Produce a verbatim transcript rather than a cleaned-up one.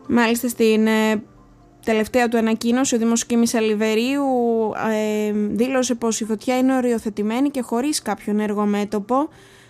Μάλιστα, στην ε, τελευταία του ανακοίνωση ο Δήμος Κίμης Αλιβερίου ε, δήλωσε πως η φωτιά είναι οριοθετημένη και χωρίς κάποιον έργο μέτωπο.